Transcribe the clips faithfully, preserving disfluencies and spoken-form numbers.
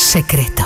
secreto.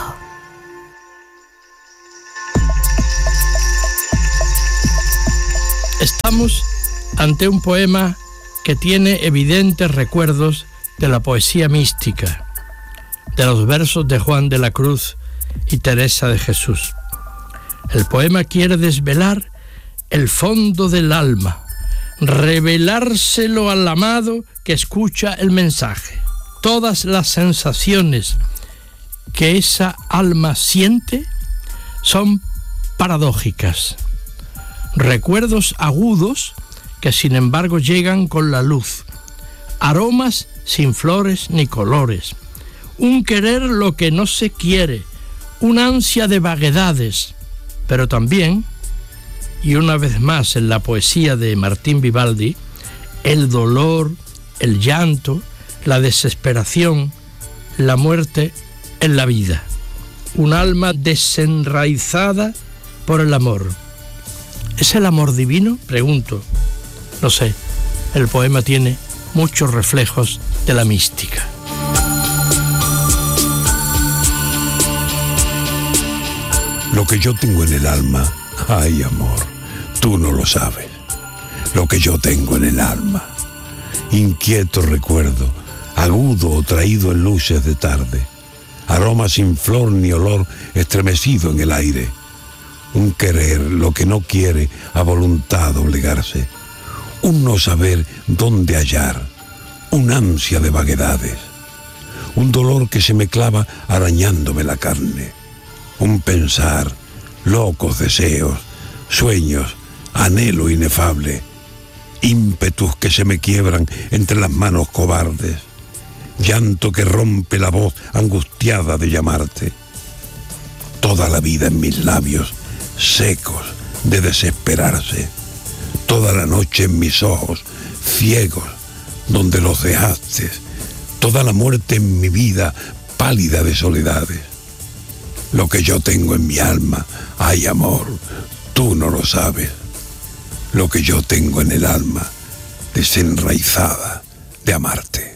Estamos ante un poema que tiene evidentes recuerdos de la poesía mística, de los versos de Juan de la Cruz y Teresa de Jesús. El poema quiere desvelar el fondo del alma, revelárselo al amado que escucha el mensaje. Todas las sensaciones que esa alma siente son paradójicas, recuerdos agudos que sin embargo llegan con la luz, aromas sin flores ni colores, un querer lo que no se quiere, una ansia de vaguedades, pero también, y una vez más en la poesía de Martín Vivaldi, el dolor, el llanto, la desesperación, la muerte en la vida. Un alma desenraizada por el amor. ¿Es el amor divino? Pregunto. No sé. El poema tiene muchos reflejos de la mística. Lo que yo tengo en el alma, ay amor, tú no lo sabes. Lo que yo tengo en el alma, inquieto recuerdo, agudo o traído en luces de tarde, aroma sin flor ni olor estremecido en el aire, un querer lo que no quiere a voluntad doblegarse, un no saber dónde hallar, un ansia de vaguedades, un dolor que se me clava arañándome la carne, un pensar, locos deseos, sueños, anhelo inefable, ímpetus que se me quiebran entre las manos cobardes, llanto que rompe la voz angustiada de llamarte. Toda la vida en mis labios, secos de desesperarse, toda la noche en mis ojos, ciegos, donde los dejaste, toda la muerte en mi vida, pálida de soledades. Lo que yo tengo en mi alma, ay amor, tú no lo sabes. Lo que yo tengo en el alma, desenraizada de amarte.